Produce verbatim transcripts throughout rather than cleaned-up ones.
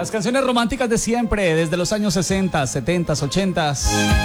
Las canciones románticas de siempre, desde los años sesenta, setenta, ochenta.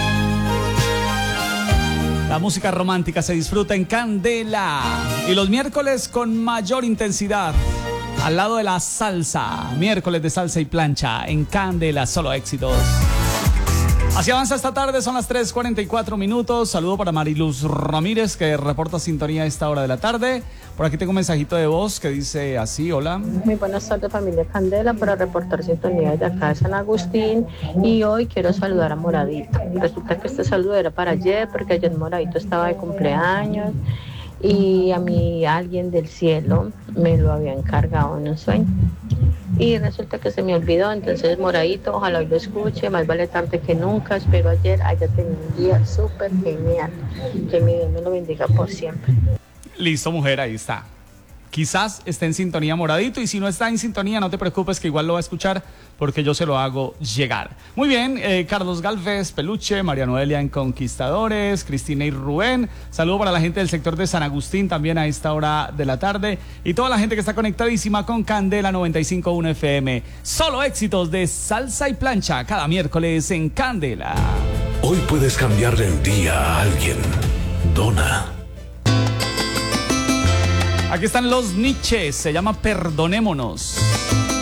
La música romántica se disfruta en Candela. Y los miércoles con mayor intensidad, al lado de la salsa. Miércoles de salsa y plancha en Candela, solo éxitos. Así avanza esta tarde, son las tres cuarenta y cuatro minutos. Saludo para Mariluz Ramírez, que reporta sintonía a esta hora de la tarde. Por aquí tengo un mensajito de voz que dice así: hola. Muy buenas tardes, familia Candela, para reportar sintonía desde acá de San Agustín. Y hoy quiero saludar a Moradito. Resulta que este saludo era para ayer, porque ayer Moradito estaba de cumpleaños. Y a mí alguien del cielo me lo había encargado en un sueño. Y resulta que se me olvidó, entonces Moradito, ojalá hoy lo escuche, más vale tarde que nunca. Espero ayer haya tenido un día súper genial. Que mi Dios me lo bendiga por siempre. Listo, mujer, ahí está. Quizás esté en sintonía Moradito, y si no está en sintonía, no te preocupes, que igual lo va a escuchar porque yo se lo hago llegar. Muy bien, eh, Carlos Galvez, Peluche, María Noelia en Conquistadores, Cristina y Rubén. Saludo para la gente del sector de San Agustín también a esta hora de la tarde, y toda la gente que está conectadísima con Candela noventa y cinco punto uno F M. Solo éxitos de salsa y plancha cada miércoles en Candela. Hoy puedes cambiarle el día a alguien. Dona. Aquí están los Niches, se llama Perdonémonos.